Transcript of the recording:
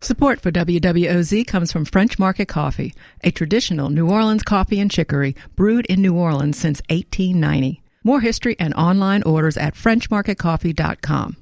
Support for WWOZ comes from French Market Coffee, a traditional New Orleans coffee and chicory brewed in New Orleans since 1890. More history and online orders at FrenchMarketCoffee.com.